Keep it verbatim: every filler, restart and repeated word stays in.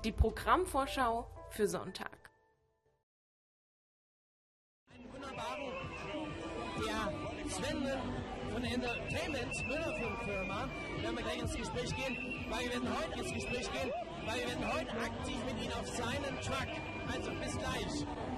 die Programmvorschau für Sonntag. Einen wunderbaren, ja, Sven von der Entertainment Müllerfilmfirma, werden wir gleich ins Gespräch gehen, weil wir werden heute ins Gespräch gehen, weil wir werden heute aktiv mit Ihnen auf seinen Truck. Also bis gleich.